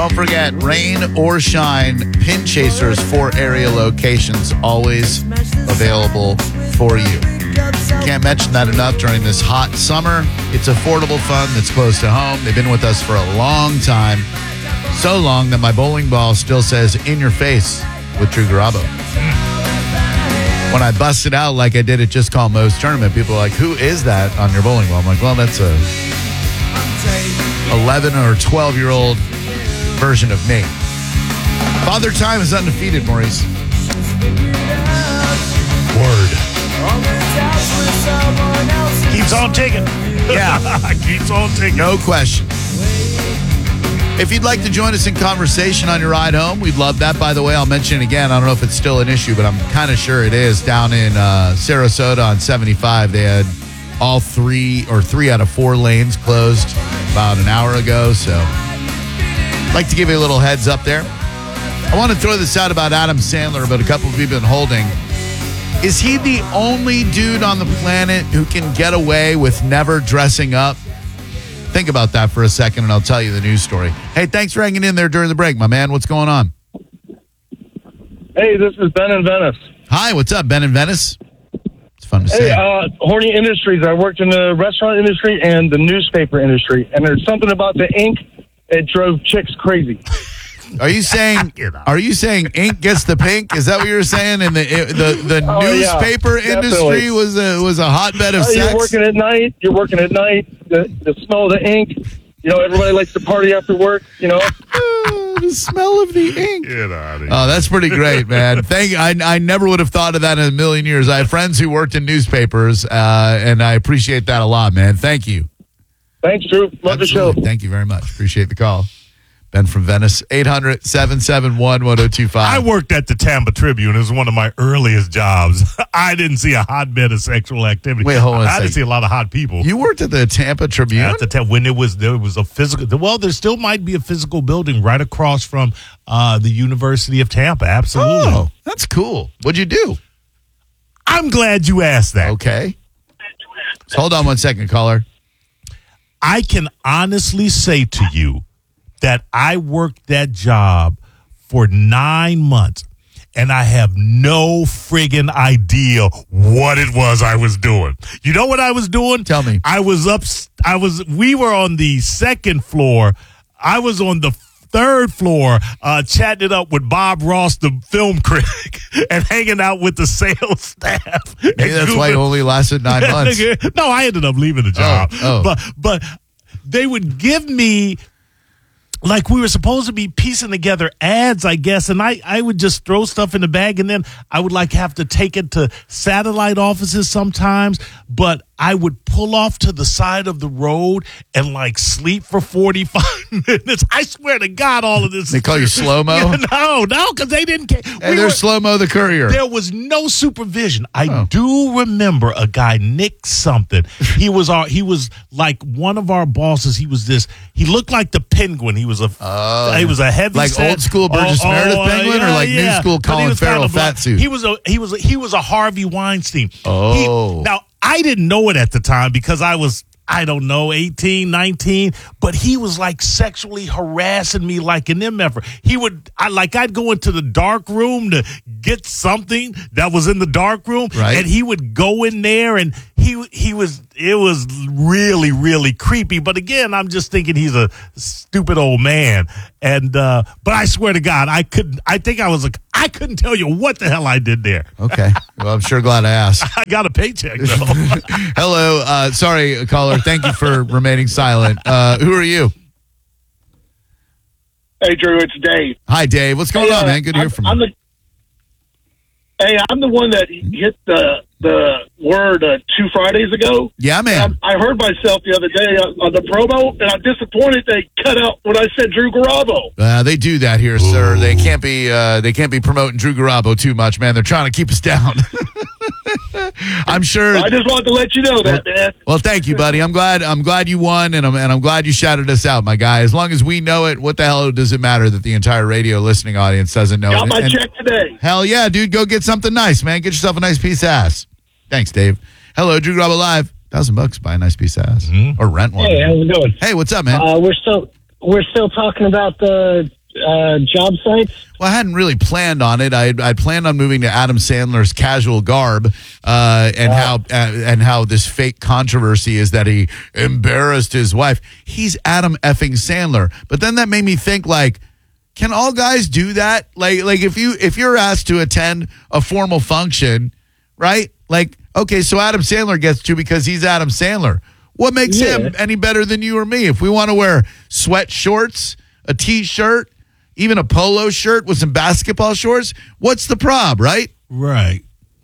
Don't forget, rain or shine, Pin Chasers 4 area locations always available for you. Can't mention that enough during this hot summer. It's affordable fun that's close to home. They've been with us for a long time. So long that my bowling ball still says "in your face" with Drew Garabo. When I bust it out like I did at Just Call Mo's tournament, people are like, "Who is that on your bowling ball?" I'm like, well, that's a 11 or 12-year-old version of me. Father Time is undefeated, Maurice. Word. Keeps on ticking. Yeah. Keeps on ticking. No question. If you'd like to join us in conversation on your ride home, we'd love that. By the way, I'll mention it again. I don't know if it's still an issue, but I'm kind of sure it is. Down in Sarasota on 75, they had all 3 out of 4 lanes closed about an hour ago. So I'd like to give you a little heads up there. I want to throw this out about Adam Sandler, but a couple of people have been holding. Is he the only dude on the planet who can get away with never dressing up? Think about that for a second, and I'll tell you the news story. Hey, thanks for hanging in there during the break, my man. What's going on? Hey, this is Ben in Venice. Hi, what's up, Ben in Venice? It's fun to see. Hey, Horny Industries. I worked in the restaurant industry and the newspaper industry, and there's something about the ink that drove chicks crazy. Are you saying ink gets the pink? Is that what you were saying? And the newspaper industry was a hotbed of sex? You're working at night. The smell of the ink. You know, everybody likes to party after work, you know. The smell of the ink. Get out of here. Oh, that's pretty great, man. I never would have thought of that in a million years. I have friends who worked in newspapers, and I appreciate that a lot, man. Thank you. Thanks, Drew. Love the show. Thank you very much. Appreciate the call. Ben from Venice, 800-771-1025. I worked at the Tampa Tribune. It was one of my earliest jobs. I didn't see a hotbed of sexual activity. Wait, hold on a second. I didn't see a lot of hot people. You worked at the Tampa Tribune? At the when there was a physical. Well, there still might be a physical building right across from the University of Tampa. Absolutely. Oh, that's cool. What'd you do? I'm glad you asked that. Okay. So hold on one second, caller. I can honestly say to you that I worked that job for 9 months, and I have no friggin' idea what it was I was doing. You know what I was doing? Tell me. We were on the second floor. I was on the third floor, chatting it up with Bob Ross, the film critic, and hanging out with the sales staff. Maybe that's why it only lasted 9 months. No, I ended up leaving the job. Oh. But they would give me, like, we were supposed to be piecing together ads, I guess, and I would just throw stuff in the bag, and then I would, like, have to take it to satellite offices sometimes, but I would pull off to the side of the road and, like, sleep for 45 minutes. I swear to God, all of this. They call you Slow-Mo? No, because they didn't care. Hey, there's Slow-Mo the courier. There was no supervision. I do remember a guy, Nick something. He was like one of our bosses. He looked like the Penguin. He was a heavy like set. old school Burgess Meredith Penguin, or like new school Colin Farrell fat suit? He was a Harvey Weinstein. Oh. I didn't know it at the time because I was, I don't know, 18, 19, but he was like sexually harassing me like an MFer. I'd go into the dark room to get something that was in the dark room, right, and he would go in there, and it was really, really creepy. But again, I'm just thinking he's a stupid old man. And, but I swear to God, I couldn't tell you what the hell I did there. Okay. Well, I'm sure glad I asked. I got a paycheck, though. Hello. Sorry, caller. Thank you for remaining silent. Who are you? Hey, Drew, it's Dave. Hi, Dave. What's going on, man? Good to hear from you. I'm the one that hit the word 2 Fridays ago. Yeah, man. I heard myself the other day on the promo, and I'm disappointed they cut out when I said Drew Garabo. They do that here, sir. They can't be promoting Drew Garabo too much, man. They're trying to keep us down. I'm sure. I just wanted to let you know that, man. Well, thank you, buddy. I'm glad you won, and I'm glad you shouted us out, my guy. As long as we know it, what the hell does it matter that the entire radio listening audience doesn't know? Got my check today. Hell yeah, dude. Go get something nice, man. Get yourself a nice piece of ass. Thanks, Dave. Hello, Drew Garabo Live. $1,000 buy a nice piece of ass, or rent one. Hey, how's it going? Hey, what's up, man? we're still talking about the job sites. Well, I hadn't really planned on it. I planned on moving to Adam Sandler's Casual Garb, and how this fake controversy is that he embarrassed his wife. He's Adam effing Sandler. But then that made me think, like, can all guys do that? Like if you're asked to attend a formal function, right? Like, okay, so Adam Sandler gets to because he's Adam Sandler. What makes him any better than you or me? If we want to wear sweat shorts, a T-shirt, even a polo shirt with some basketball shorts, what's the prob, right? Right.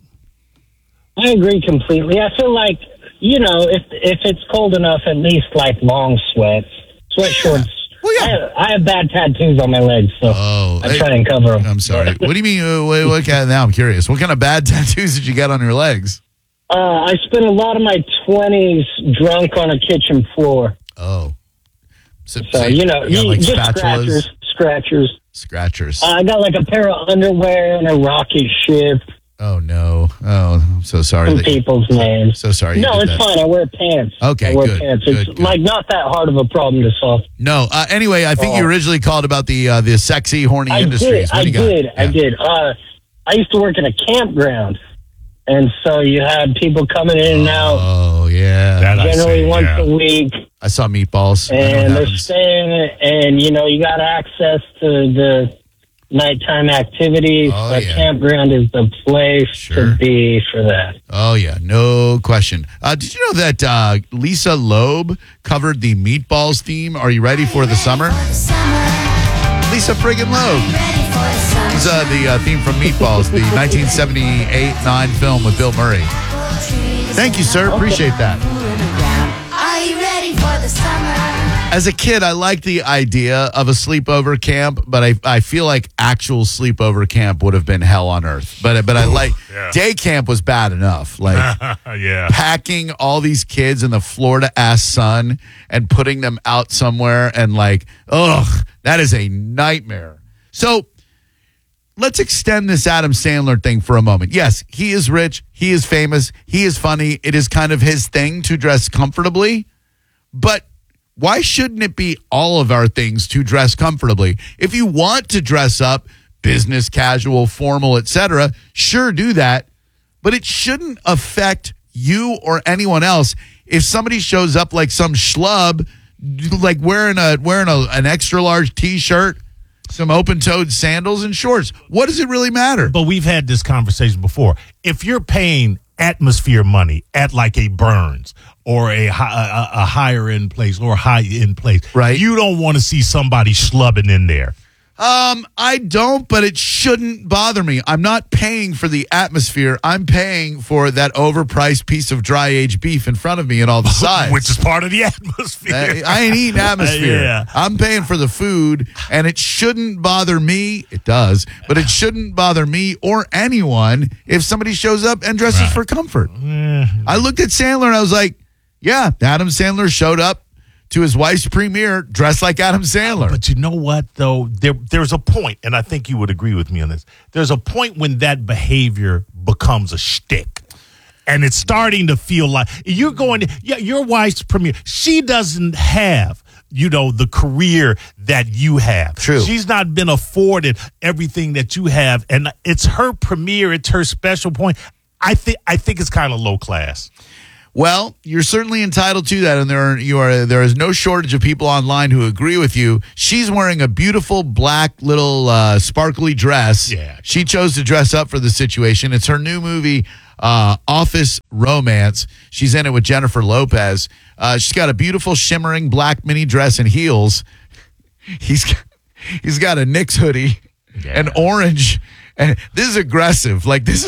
I agree completely. I feel like, if it's cold enough, at least like long sweat shorts. Well, yeah. I have bad tattoos on my legs, so I try and cover them. I'm sorry. What do you mean? Now I'm curious. What kind of bad tattoos did you get on your legs? I spent a lot of my 20s drunk on a kitchen floor. Oh. So you like just scratchers. I got like a pair of underwear and a rocket ship. Oh, no. Oh, I'm so sorry. Some people's names. So sorry. No, it's fine. I wear pants. Okay, I wear good. Pants. Good, it's like not that hard of a problem to solve. No. Anyway, I think you originally called about the sexy, horny industries. I did. I used to work in a campground. And so you had people coming in and out. Oh, yeah. Generally once a week. I saw Meatballs. And they're staying, and, you got access to the nighttime activities. Campground is the place to be for that. Oh, yeah. No question. Did you know that Lisa Loeb covered the Meatballs theme? Are you ready for the summer? Lisa friggin' Loeb. This is the theme from Meatballs, the 1978-9 film with Bill Murray. Thank you, sir. Appreciate that. Are you ready for the summer? As a kid, I liked the idea of a sleepover camp, but I feel like actual sleepover camp would have been hell on earth. But I like day camp was bad enough. Like packing all these kids in the Florida-ass sun and putting them out somewhere and that is a nightmare. So let's extend this Adam Sandler thing for a moment. Yes, he is rich. He is famous. He is funny. It is kind of his thing to dress comfortably. But why shouldn't it be all of our things to dress comfortably? If you want to dress up, business, casual, formal, etc., sure, do that. But it shouldn't affect you or anyone else. If somebody shows up like some schlub, like wearing an extra large T-shirt, some open-toed sandals and shorts, what does it really matter? But we've had this conversation before. If you're paying atmosphere money at like a Burns or a higher end place or a high end place, right? You don't want to see somebody schlubbing in there. I don't, but it shouldn't bother me. I'm not paying for the atmosphere. I'm paying for that overpriced piece of dry aged beef in front of me and all the sides. Which is part of the atmosphere. I ain't eating atmosphere. Yeah. I'm paying for the food, and it shouldn't bother me. It does, but it shouldn't bother me or anyone if somebody shows up and dresses for comfort. I looked at Sandler, and I was like, yeah, Adam Sandler showed up to his wife's premiere dressed like Adam Sandler. But you know what, though? There's a point, and I think you would agree with me on this. There's a point when that behavior becomes a shtick. And it's starting to feel like you're going to, your wife's premiere. She doesn't have, the career that you have. True. She's not been afforded everything that you have. And it's her premiere. It's her special point. I think it's kind of low class. Well, you're certainly entitled to that, and there is no shortage of people online who agree with you. She's wearing a beautiful black little sparkly dress. Yeah. She chose to dress up for the situation. It's her new movie, Office Romance. She's in it with Jennifer Lopez. She's got a beautiful shimmering black mini dress and heels. He's got a Knicks hoodie, an orange. And this is aggressive.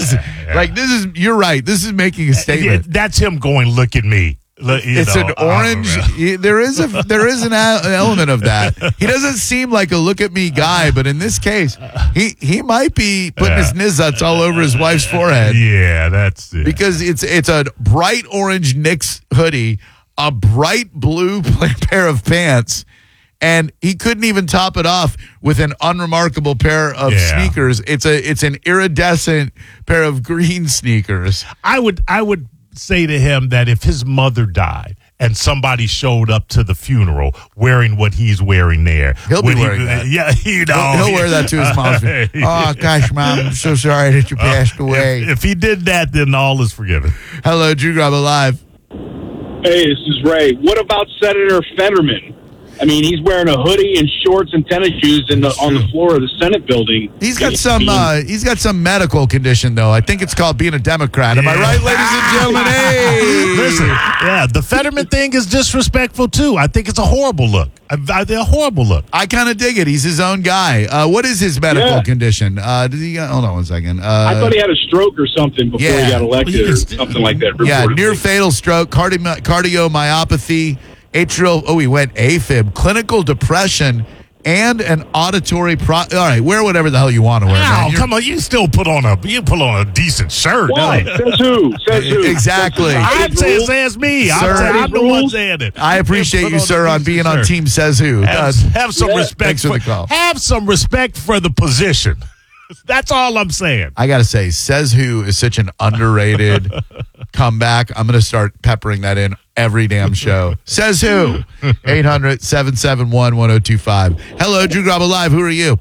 You're right. This is making a statement. That's him going, look at me. It's an orange. There is an element of that. He doesn't seem like a look at me guy, but in this case, he might be putting his nizuts all over his wife's forehead. Yeah, that's it. Because it's a bright orange Knicks hoodie, a bright blue pair of pants, and he couldn't even top it off with an unremarkable pair of sneakers. It's an iridescent pair of green sneakers. I would say to him that if his mother died and somebody showed up to the funeral wearing what he's wearing there. He'll be wearing that. Yeah, you know. He'll wear that to his mom's. Oh, gosh, Mom, I'm so sorry that you passed away. If he did that, then all is forgiven. Hello, Drew Grabo Live. Hey, this is Ray. What about Senator Fetterman? I mean, he's wearing a hoodie and shorts and tennis shoes on the floor of the Senate building. He's got some medical condition, though. I think it's called being a Democrat. Am I right, ladies and gentlemen? Hey, listen, yeah, the Fetterman thing is disrespectful too. I think it's a horrible look. A horrible look. I kind of dig it. He's his own guy. What is his medical condition? Hold on one second. I thought he had a stroke or something before he got elected, or something like that. Yeah, near fatal stroke, cardiomyopathy. Atrial, he went AFib, clinical depression, and an auditory all right, wear whatever the hell you want to wear. Oh, come on, you still put on a decent shirt. Why? Says who? Exactly. I'm saying says me. I'm the one saying it. I appreciate you, sir, on being on Team Says Who. Have some respect. Thanks for the call. Have some respect for the position. That's all I'm saying. I got to say, Says Who is such an underrated comeback. I'm going to start peppering that in every damn show. Says Who? 800-771-1025. Hello, Drew Grabo Live. Who are you?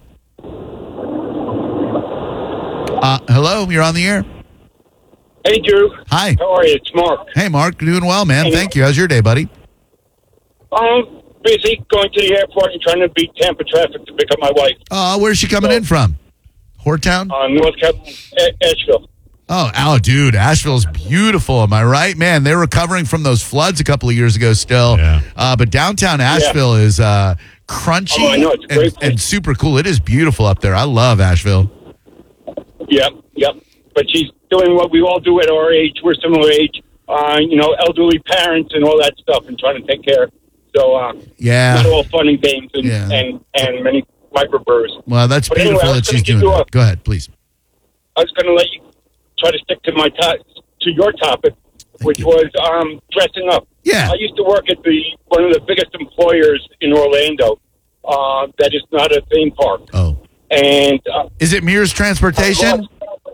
Hello, you're on the air. Hey, Drew. Hi. How are you? It's Mark. Hey, Mark. Doing well, man. Thank you. How's your day, buddy? Busy going to the airport and trying to beat Tampa traffic to pick up my wife. Where's she coming in from? Hortown? North Carolina, Asheville. Oh, dude, Asheville's beautiful. Am I right? Man, they're recovering from those floods a couple of years ago still. Yeah. But downtown Asheville is crunchy I know. It's a great and super cool. It is beautiful up there. I love Asheville. Yep. But she's doing what we all do at our age. We're similar age. Elderly parents and all that stuff and trying to take care. So, not all fun and games and many microbursts. Well, that's beautiful that she's doing that. Go ahead, please. I was going to let you try to stick to your topic, which was dressing up. Yeah. I used to work at one of the biggest employers in Orlando. That is not a theme park. Oh. And is it Mears Transportation?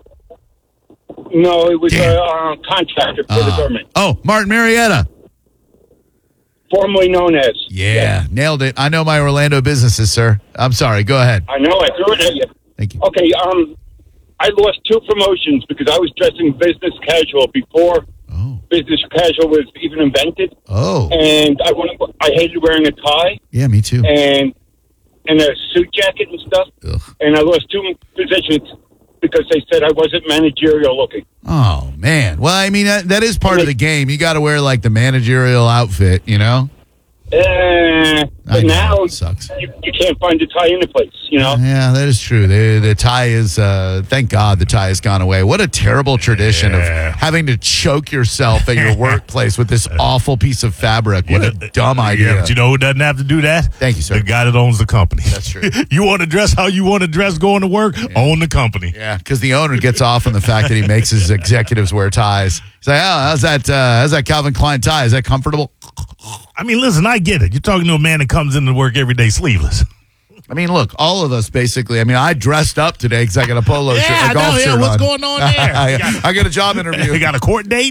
No, it was a contractor for the government. Oh, Martin Marietta. Formerly known as. Yeah, nailed it. I know my Orlando businesses, sir. I'm sorry. Go ahead. I know. I threw it at you. Thank you. Okay. I lost 2 promotions because I was dressing business casual before business casual was even invented. Oh. And I hated wearing a tie. Yeah, me too. And a suit jacket and stuff. Ugh. And I lost 2 positions because they said I wasn't managerial looking. Oh, man. Well, I mean, that is part of the game. You got to wear, like, the managerial outfit, you know? But now it sucks. You can't find a tie in the place, you know? Yeah, that is true. The tie is, thank God the tie has gone away. What a terrible tradition of having to choke yourself at your workplace with this awful piece of fabric. What a dumb idea. Yeah, but you know who doesn't have to do that? Thank you, sir. The guy that owns the company. That's true. You want to dress how you want to dress going to work? Yeah. Own the company. Yeah, because the owner gets off on the fact that he makes his executives wear ties. He's like, how's that Calvin Klein tie? Is that comfortable? I mean, listen, I get it. You're talking to a man that comes into work every day sleeveless. I mean, look, all of us basically. I mean, I dressed up today because I got a polo shirt, a golf shirt what's on. going on there? I got a job interview. You got a court date?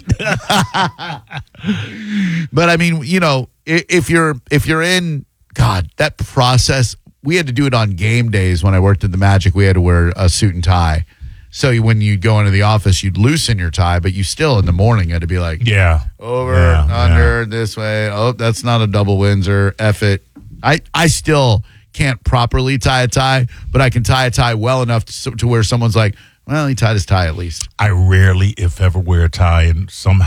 But I mean, if you're in, God, that process, we had to do it on game days when I worked at the Magic. We had to wear a suit and tie. So when you go into the office, you'd loosen your tie, but you still in the morning had to be like, under, this way. Oh, that's not a double Windsor. F it. I still can't properly tie a tie, but I can tie a tie well enough to where someone's like, well, he tied his tie at least. I rarely, if ever, wear a tie, and somehow